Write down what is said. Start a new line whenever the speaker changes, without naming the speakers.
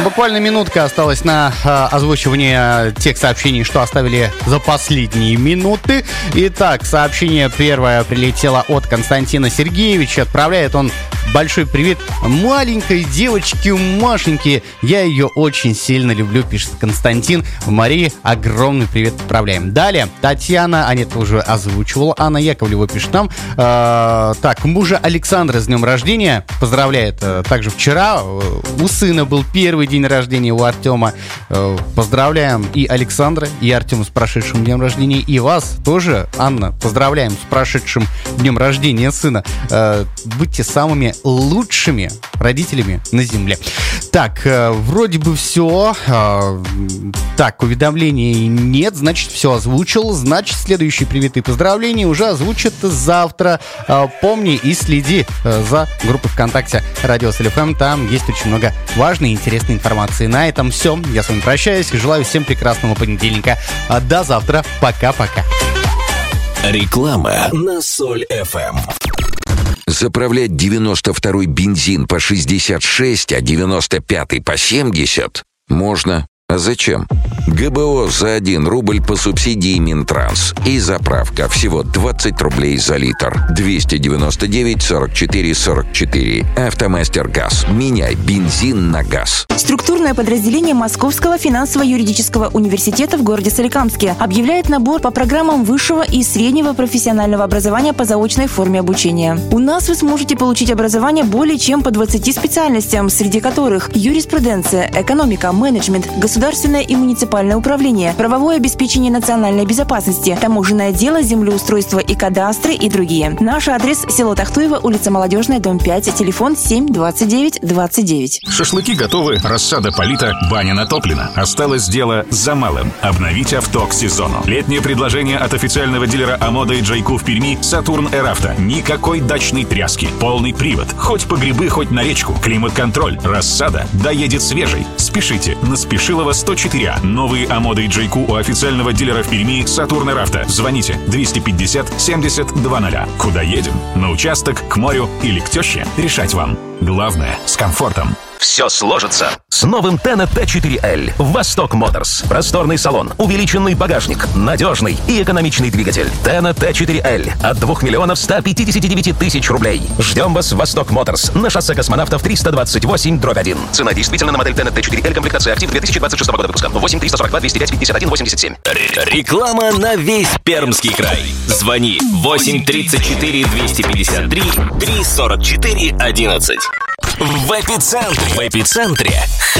Буквально минутка осталась на озвучивание тех сообщений, что оставили за последние минуты. Итак, сообщение первое прилетело от Константина Сергеевича. Отправляет он большой привет маленькой девочке Машеньке. Я ее очень сильно люблю, пишет Константин. Марии огромный привет отправляем. Далее Татьяна, это уже озвучивала, Анна Яковлева пишет нам. Так, мужа Александра с днем рождения поздравляет. Также вчера у сына был первый день рождения у Артема. Поздравляем и Александра, и Артема с прошедшим днем рождения. И вас тоже, Анна, поздравляем с прошедшим днем рождения сына. Будьте самыми лучшими родителями на земле. Так, вроде бы все. Так, уведомлений нет, значит, все озвучил. Значит, следующие приветы и поздравления уже озвучат завтра. Помни и следи за группой ВКонтакте Радио Соль ФМ. Там есть очень много важной и интересной информации. На этом все. Я с вами прощаюсь и желаю всем прекрасного понедельника. До завтра. Пока-пока.
Реклама на Соль ФМ. Заправлять 92-й бензин по 66, а 95-й по 70 можно. А зачем? ГБО за 1 рубль по субсидии Минтранс. И заправка всего 20 рублей за литр. 299 44 44. Автомастер ГАЗ. Меняй бензин на газ.
Структурное подразделение Московского финансово-юридического университета в городе Соликамске объявляет набор по программам высшего и среднего профессионального образования по заочной форме обучения. У нас вы сможете получить образование более чем по 20 специальностям, среди которых юриспруденция, экономика, менеджмент, государственное и муниципальное управление, правовое обеспечение национальной безопасности, таможенное дело, землеустройство и кадастры и другие. Наш адрес – село Тахтуево, улица Молодежная, дом 5, телефон 7 29 29.
Шашлыки готовы, рассада полита, баня натоплена. Осталось дело за малым – обновить авто к сезону. Летнее предложение от официального дилера Амода и Джайку в Перми «Сатурн Эравто». Никакой дачной тряски, полный привод, хоть по грибы, хоть на речку, климат-контроль, рассада, доедет свежий. Спешите на Спешилова 104А. Новые Амода и Джайку у официального дилера в Перми «Сатурн Эравто». Звоните 250 70 20. Куда едем? На участок, к морю или к теще? Решать вам. Главное – с комфортом.
Все сложится с новым Тена Т4Л. Восток Моторс. Просторный салон, увеличенный багажник, надежный и экономичный двигатель. Тена Т4Л от 2 миллионов 159 тысяч рублей. Ждем вас в Восток Моторс на шоссе Космонавтов 328/1. Цена действительно на модель Тена Т4Л, комплектация актив 2026 года выпуска. 8 342 205 51 87.
Реклама на весь Пермский край. Звони 8 34 253 344 11. В эпицентре